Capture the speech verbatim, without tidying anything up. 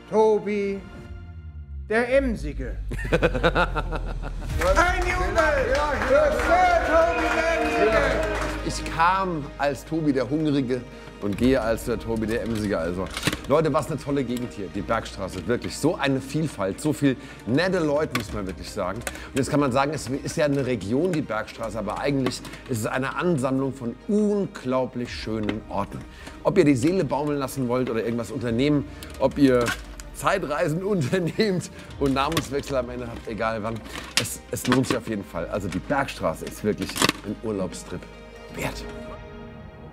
Tobi, der Emsige. Ein Jubel für Sir Tobi, der Emsige. Ich kam als Tobi der Hungrige und gehe als der Tobi der Emsige. Also, Leute, was eine tolle Gegend hier, die Bergstraße. Wirklich, so eine Vielfalt, so viel nette Leute, muss man wirklich sagen. Und jetzt kann man sagen, es ist ja eine Region, die Bergstraße, aber eigentlich ist es eine Ansammlung von unglaublich schönen Orten. Ob ihr die Seele baumeln lassen wollt oder irgendwas unternehmen, ob ihr Zeitreisen unternehmt und Namenswechsel am Ende habt, egal wann, es, es lohnt sich auf jeden Fall. Also die Bergstraße ist wirklich ein Urlaubstrip wert.